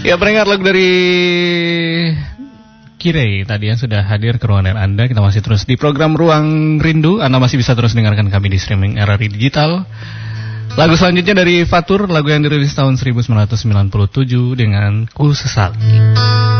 Ya, pendengar, lagu dari Kirei tadi yang sudah hadir ke ruangan Anda. Kita masih terus di program Ruang Rindu. Anda masih bisa terus dengarkan kami di streaming RRI Digital. Lagu selanjutnya dari Fatur, lagu yang dirilis tahun 1997 dengan Ku Sesali.